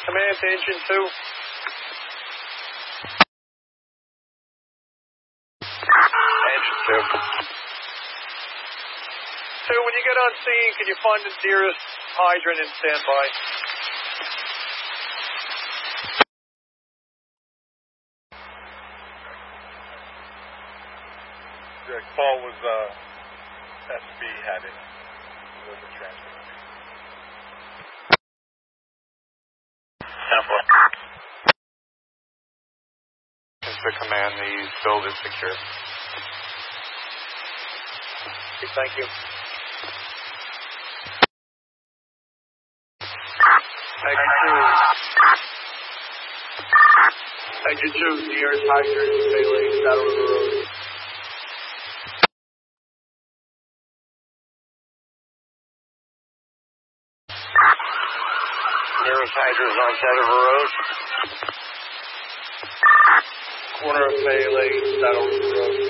Command to engine 2. Engine 2. 2, when you get on scene, can you find the nearest hydrant and stand by? The call was SB had it. It was a transfer. To command, the build is secure. Thank you. Engine 2, nearest hydrant, Bailey, Saddle River Road. Nearest hydrant is on Saddle River Road. Corner of Bay Lake, Saddle River Road.